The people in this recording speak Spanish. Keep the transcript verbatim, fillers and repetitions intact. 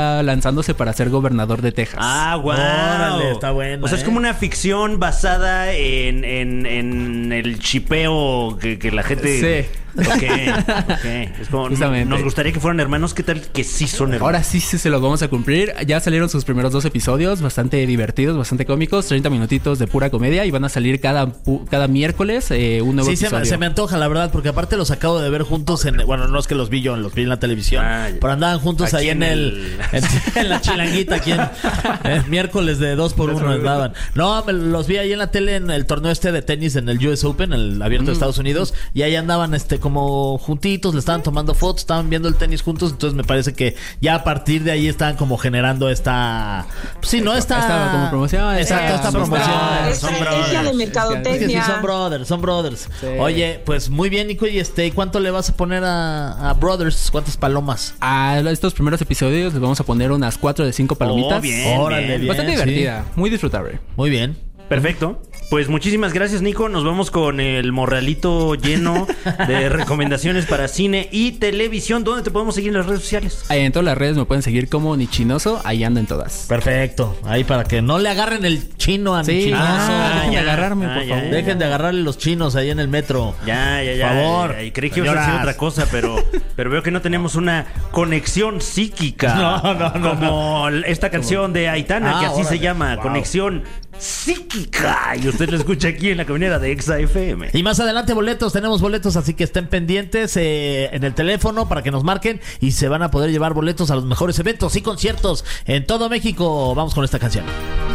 lanzándose para ser gobernador de Texas. Ah, wow. Órale, está bueno. O sea, ¿eh? es como una ficción basada en, en, en el chipeo que, que la gente... Sí. Ok, ok. Es como, Justamente. nos gustaría que fueran hermanos. ¿Qué tal que sí son hermanos? Ahora sí, sí se los vamos a cumplir. Ya salieron sus primeros dos episodios, bastante divertidos, bastante cómicos, treinta minutitos de pura comedia y van a salir cada, pu- cada miércoles eh, un nuevo Sí, se episodio. me, se me antoja, la verdad, porque aparte los acabo de ver juntos en... Bueno, no es que los vi yo, los vi en la televisión, Ah, pero andaban juntos aquí ahí en en el... el- En, en la chilanguita, aquí en... eh, miércoles de dos por uno andaban. No, me los vi ahí en la tele en el torneo este de tenis en el U S Open, el abierto de Estados Unidos, y ahí andaban este como juntitos, le estaban tomando fotos, estaban viendo el tenis juntos, entonces me parece que ya a partir de ahí estaban como generando esta... Sí, ¿no? Esta... Esta como promoción. Exacto, esta Son promoción. brothers, son Estrategia brothers. de Es que sí, mercadotecnia. son brothers, son brothers. Sí. Oye, pues muy bien, Nico. ¿Y este, ¿y cuánto le vas a poner a, a Brothers? ¿Cuántas palomas? A estos primeros episodios les vamos a poner unas cuatro de cinco palomitas. Oh, bien, Órale, bien. bien. Bastante sí. divertida, muy disfrutable. Muy bien. Perfecto. Pues muchísimas gracias, Nico. Nos vamos con el morralito lleno de recomendaciones para cine y televisión. ¿Dónde te podemos seguir en las redes sociales? Ahí en todas las redes me pueden seguir como Nichinoso, ahí ando en todas. Perfecto. Ahí para que no le agarren el chino a mi Sí, chinoso. ah, dejen de ya. agarrarme, Ah, por ya, favor. ya. Dejen de agarrarle los chinos ahí en el metro. Ya, ya, ya. Por favor. Y creí que ibas a decir Señoras. otra cosa, pero, pero veo que no tenemos una conexión psíquica. No, no, no, Como esta canción de Aitana, Ah, que así órale. se llama, Wow. Conexión Psíquica. Y usted lo escucha aquí en la caminera de Exa F M. Y más adelante boletos, tenemos boletos, así que estén pendientes eh, en el teléfono para que nos marquen y se van a poder llevar boletos a los mejores eventos y conciertos en todo México. Vamos con esta canción.